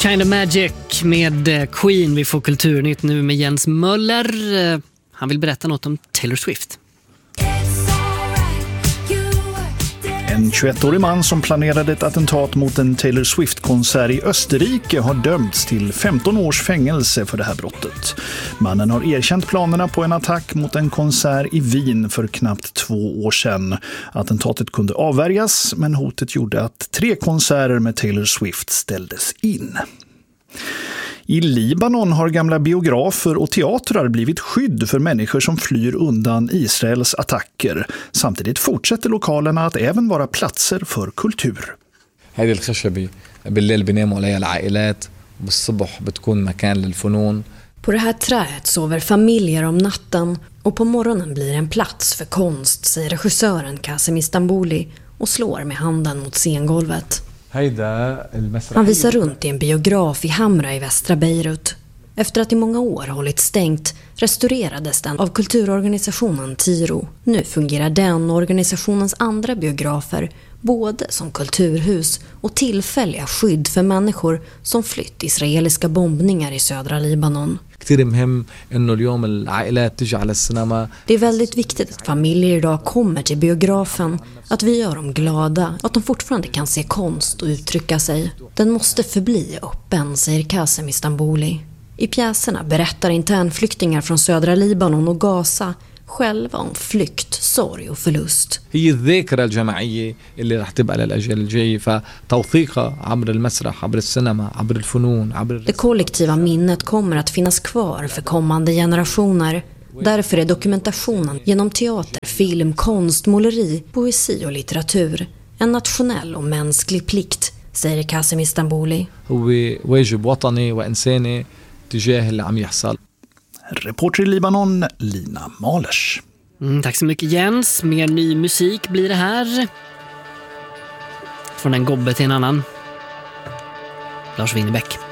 Kind of Magic med Queen. Vi får Kulturnytt nu med Jens Möller. Han vill berätta något om Taylor Swift. En 21-årig man som planerade ett attentat mot en Taylor Swift-konsert i Österrike har dömts till 15 års fängelse för det här brottet. Mannen har erkänt planerna på en attack mot en konsert i Wien för knappt 2 år sedan. Attentatet kunde avvärjas, men hotet gjorde att 3 konserter med Taylor Swift ställdes in. I Libanon har gamla biografer och teatrar blivit skydd för människor som flyr undan Israels attacker. Samtidigt fortsätter lokalerna att även vara platser för kultur. هذه الخشبة بالليل بيناموا عليها العائلات وبالصبح بتكون مكان للفنون. På det här träet sover familjer om natten och på morgonen blir en plats för konst, säger regissören Kasem Istanbuli och slår med handen mot scengolvet. Han visar runt i en biograf i Hamra i västra Beirut. Efter att i många år hållit stängt restaurerades den av kulturorganisationen Tiro. Nu fungerar den och organisationens andra biografer både som kulturhus och tillfälliga skydd för människor som flytt israeliska bombningar i södra Libanon. Det är väldigt viktigt att familjer idag kommer till biografen, att vi gör dem glada, att de fortfarande kan se konst och uttrycka sig. Den måste förbli öppen, säger Kasem Istanbuli. I pjäserna berättar internflyktingar från södra Libanon och Gaza själva om flykt, sorg och förlust. هي الذاكرة الجماعية اللي راح تبقى للأجيال الجاية فتوثيقها عبر المسرح عبر السينما عبر الفنون عبر. Det kollektiva minnet kommer att finnas kvar för kommande generationer. Därför är dokumentationen genom teater, film, konst, måleri, poesi och litteratur en nationell och mänsklig plikt, säger Kasem Istanbuli. هو واجب وطني وإنساني تجاه اللي عم يحصل. Reporter i Libanon, Lina Malers. Tack så mycket Jens. Mer ny musik blir det här. Från en gobbe till en annan. Lars Winnerbäck.